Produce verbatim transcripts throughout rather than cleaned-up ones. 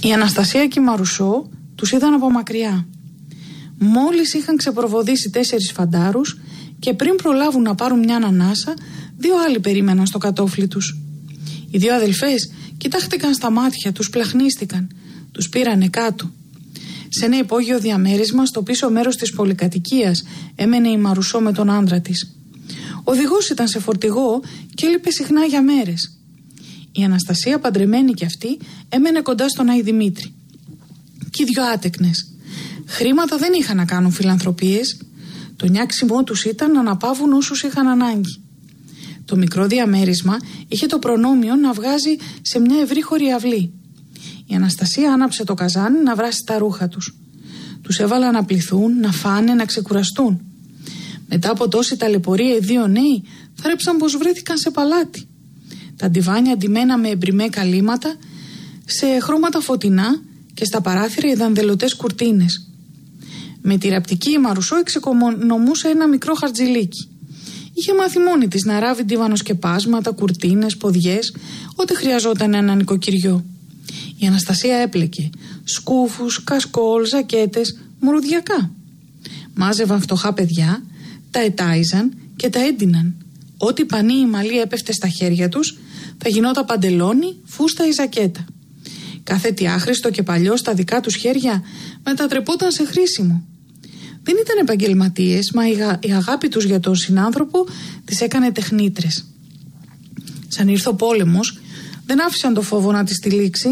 Η Αναστασία και η Μαρουσό τους είδαν από μακριά. Μόλις είχαν ξεπροβοδήσει τέσσερις φαντάρους και πριν προλάβουν να πάρουν μια ανανάσα, δύο άλλοι περίμεναν στο κατόφλι τους. Οι δύο αδελφές κοιτάχτηκαν στα μάτια, τους πλαχνίστηκαν, τους πήρανε κάτω. Σε ένα υπόγειο διαμέρισμα στο πίσω μέρος της πολυκατοικίας έμενε η Μαρουσό με τον άντρα της. Ο οδηγός ήταν σε φορτηγό και έλειπε συχνά για μέρες. Η Αναστασία, παντρεμένη κι αυτή, έμενε κοντά στον Άη Δημήτρη. Κι οι δυο άτεκνες. Χρήματα δεν είχαν να κάνουν φιλανθρωπίες. Το νιάξιμό τους ήταν να αναπαύουν όσους είχαν ανάγκη. Το μικρό διαμέρισμα είχε το προνόμιο να βγάζει σε μια ευρύχωρη αυλή. Η Αναστασία άναψε το καζάνι να βράσει τα ρούχα τους. Τους έβαλα να πληθούν, να φάνε, να ξεκουραστούν. Μετά από τόση ταλαιπωρία οι δύο νέοι θρέψαν πως βρέθηκαν σε παλάτι. Τα ντιβάνια ντυμένα με εμπριμέ καλύματα, σε χρώματα φωτεινά και στα παράθυρα οι δανδελωτές κουρτίνες. Με τη ραπτική η Μαρουσό εξοικονομούσε ένα μικρό χαρτζηλίκι. Είχε μάθει μόνη της να ράβει ντιβανοσκεπάσματα, κουρτίνες, ποδιές, ό,τι χρειαζόταν ένα νοικοκυριό. Η Αναστασία έπλεκε σκούφους, κασκόλ, ζακέτες, μουρουδιακά. Μάζευαν φτωχά παιδιά, τα ετάιζαν και τα έντυναν. Ό,τι πανί ή μαλλί έπεφτε στα χέρια τους, θα γινόταν παντελόνι, φούστα ή ζακέτα. Κάθε τι άχρηστο και παλιό στα δικά τους χέρια μετατρεπόταν σε χρήσιμο. Δεν ήταν επαγγελματίες, μα η αγάπη τους για τον συνάνθρωπο τις έκανε τεχνίτρες. Σαν ήρθε ο πόλεμος, δεν άφησαν το φόβο να τις τυλίξει.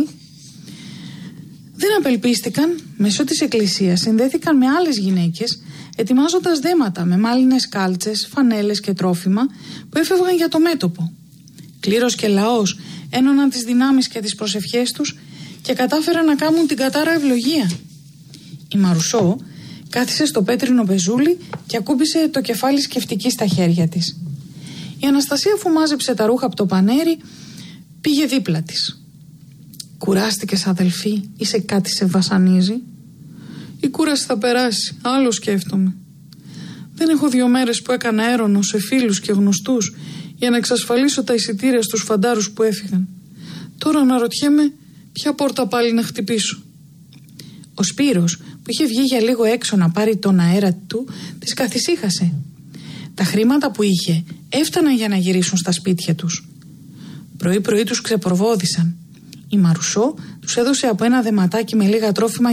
Δεν απελπίστηκαν, μέσω της εκκλησίας συνδέθηκαν με άλλες γυναίκες, ετοιμάζοντας δέματα με μάλινες κάλτσες, φανέλες και τρόφιμα που έφευγαν για το μέτωπο. Κλήρος και λαός ένωναν τις δυνάμεις και τις προσευχές τους και κατάφεραν να κάνουν την κατάρα ευλογία. Η Μαρουσό κάθισε στο πέτρινο πεζούλι και ακούμπησε το κεφάλι σκεφτική στα χέρια της. Η Αναστασία, αφού μάζεψε τα ρούχα από το πανέρι, πήγε δίπλα της. «Κουράστηκες, αδελφή, ή σε κάτι σε βασανίζει?» «Η κούραση θα περάσει, άλλο σκέφτομαι. Δεν έχω δύο μέρες που έκανα έρωνο σε φίλους και γνωστούς για να εξασφαλίσω τα εισιτήρια στους φαντάρους που έφυγαν. Τώρα αναρωτιέμαι ποια πόρτα πάλι να χτυπήσω». Ο Σπύρος, που είχε βγει για λίγο έξω να πάρει τον αέρα του, τις καθησύχασε. Τα χρήματα που είχε έφταναν για να γυρίσουν στα σπίτια τους. Πρωί-πρωί τους ξεπροβόδησαν. Η Μαρουσό τους έδωσε από ένα δεματάκι με λίγα τρόφιμα